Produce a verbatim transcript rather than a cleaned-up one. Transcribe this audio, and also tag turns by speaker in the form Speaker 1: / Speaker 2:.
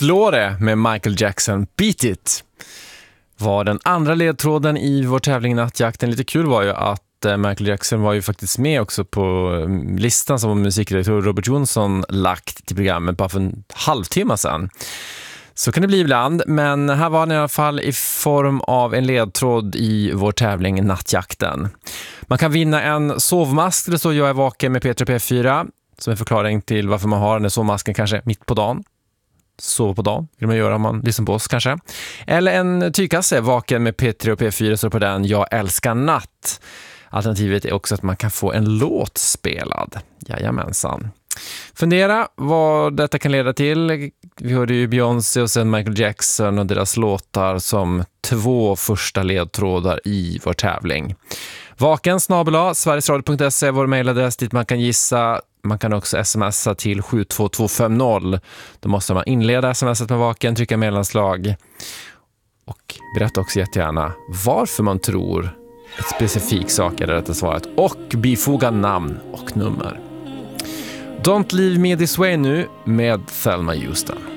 Speaker 1: Slå det med Michael Jackson, Beat It var den andra ledtråden i vår tävling Nattjakten. Lite kul var ju att Michael Jackson var ju faktiskt med också på listan som musikredaktör Robert Johnson lagt till programmet bara för en halvtimme sedan. Så kan det bli ibland, men här var den i alla fall i form av en ledtråd i vår tävling Nattjakten. Man kan vinna en sovmask, det står jag är vaken med P tre P fyra, som en förklaring till varför man har den här sovmasken kanske mitt på dagen. Sova på dagen vill man göra om man lyssnar på oss kanske. Eller en tygkasse, vaken med P tre och P fyra, står på den Jag älskar natt. Alternativet är också att man kan få en låt spelad. Jajamensan. Fundera vad detta kan leda till. Vi hörde ju Beyoncé och sen Michael Jackson och deras låtar som två första ledtrådar i vår tävling. Vaken snabel-a sverigesradio punkt se är vår mejladress dit man kan gissa. Man kan också smsa till sju två två fem noll. Då måste man inleda smset med vaken, trycka mellanslag och berätta också jättegärna varför man tror ett specifik sak är det rätta svaret och bifoga namn och nummer. Don't Leave Me This Way nu med Thelma Houston.